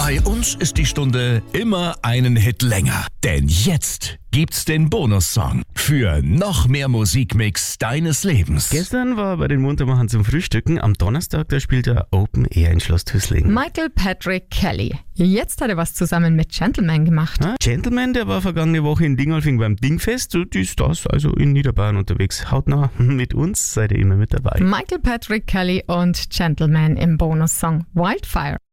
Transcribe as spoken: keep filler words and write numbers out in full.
Bei uns ist die Stunde immer einen Hit länger. Denn jetzt gibt's den Bonussong für noch mehr Musikmix deines Lebens. Gestern war bei den Muntermachern zum Frühstücken. Am Donnerstag, da spielt er Open Air in Schloss Tüßlingen. Michael Patrick Kelly. Jetzt hat er was zusammen mit Gentleman gemacht. Ah, Gentleman, der war vergangene Woche in Dingolfing beim Dingfest. Und ist das also in Niederbayern unterwegs. Hautnah mit uns, seid ihr immer mit dabei. Michael Patrick Kelly und Gentleman im Bonussong Wildfire.